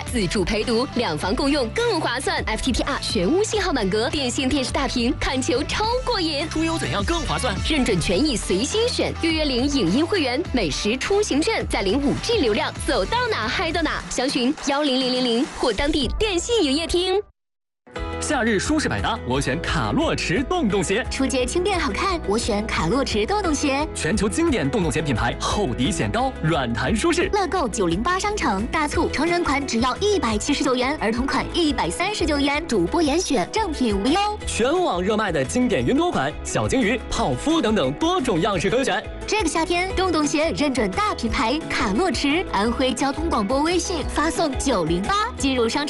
自助陪读，两房共用更划算。FTTR 全屋信号满格，电信电视大屏，看球超过瘾。 出游怎样更划算？ 认准权益随心选，预约领影音会员，美食出行券，再领5G 流量，走到哪嗨到哪。详询10000或当地电信营业厅。 夏日舒适百搭，我选卡洛驰洞洞鞋。 出街轻便好看，我选卡洛驰洞洞鞋。 全球经典洞洞鞋品牌，厚底显高，软弹舒适。 乐购908商城大促，成人款只要179元，儿童款139元，主播严选，正品无忧。 全网热卖的经典云朵款，小金鱼、泡芙等等多种样式可选。 这个夏天，洞洞鞋认准大品牌卡洛驰，安徽交通广播微信发送908进入商场。